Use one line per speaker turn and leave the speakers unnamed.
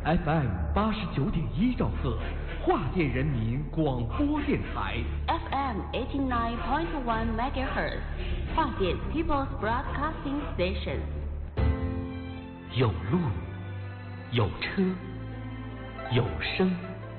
FM 89.1兆赫，华电人民广播电台。
FM 89.1 MHz， 华电 People's Broadcasting Station。
有路，有车，有声。